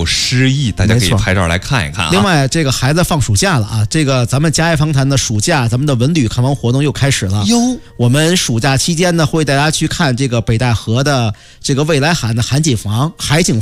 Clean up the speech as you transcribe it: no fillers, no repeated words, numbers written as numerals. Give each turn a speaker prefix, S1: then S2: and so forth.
S1: 诗意，大家可以拍照来看一看啊。
S2: 另外，这个孩子放暑假了啊，这个咱们家业访谈的暑假，咱们的文旅看房活动又开始了。我们暑假期间呢，会带大家去看这个北戴河的这个未来海的海景